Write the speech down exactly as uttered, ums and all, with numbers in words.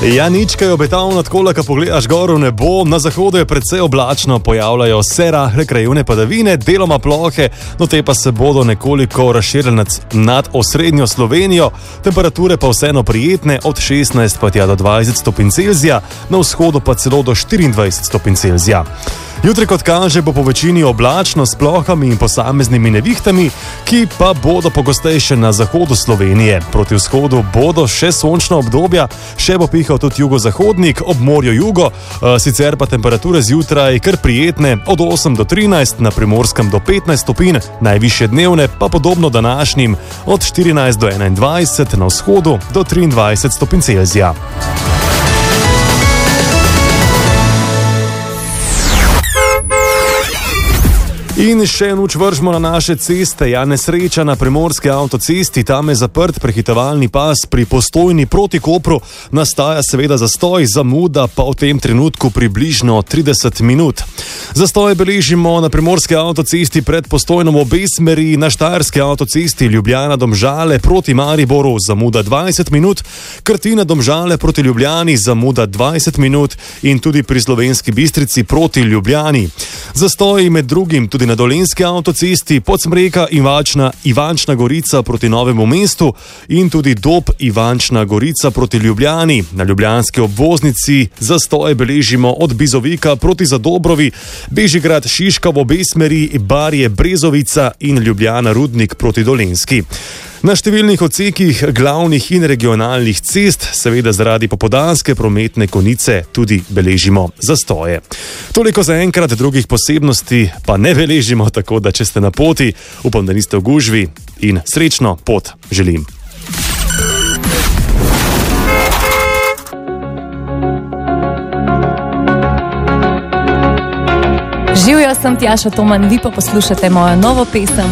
Ja, nič kaj obetavno, tako ko pogledaš gor v nebo, na zahodu je precej oblačno, pojavljajo se rahle krajevne padavine, deloma plohe, no te pa se bodo nekoliko razširile nad, nad osrednjo Slovenijo, temperature pa vseeno prijetne, od šestnajst pa tja do dvajset stopinj Celzija, na vzhodu pa celo do štiriindvajset stopinj Celzija. Jutri, kot kaže, bo po večini oblačno s plohami in posameznimi nevihtami, ki pa bodo pogostejše na zahodu Slovenije. Proti vzhodu bodo še sončna obdobja, še bo pihal tudi jugozahodnik, ob morju jugo, sicer pa temperature zjutraj kar prijetne, od osem do trinajst, na Primorskem do petnajst stopinj, najvišje dnevne pa podobno današnjim, od štirinajst do enaindvajset, na vzhodu do triindvajset stopinj Celzija. In še nuč vržmo na naše ceste. Ja, nesreča na primorski avtocesti, tam je zaprt prehitevalni pas pri Postojni proti Kopru, nastaja seveda zastoj, zamuda pa v tem trenutku približno trideset minut. Zastoj beležimo na primorski avtocesti pred Postojnom obe smeri, na štajerski avtocesti Ljubljana-Domžale proti Mariboru, zamuda dvajset minut, Krtina-Domžale proti Ljubljani, zamuda dvajset minut in tudi pri Slovenski Bistrici proti Ljubljani. Zastoj med drugim tudi na Dolenjski avtocesti, Podsmreka, Ivančna, Ivančna Gorica proti Novemu mestu in tudi Dob, Ivančna Gorica proti Ljubljani. Na ljubljanski obvoznici zastoj beležimo od Bizovika proti Zadobrovi, Bežigrad, Šiška v obe smeri, Barje, Brezovica in Ljubljana Rudnik proti Dolenjski. Na številnih odsekih glavnih in regionalnih cest, seveda zaradi popoldanske prometne konice, tudi beležimo zastoje. Toliko za enkrat, drugih posebnosti pa ne beležimo, tako da če ste na poti, upam, da niste v gužvi in srečno pot želim. Živjo, sem Tjaša Toman, vi pa poslušate mojo novo pesem.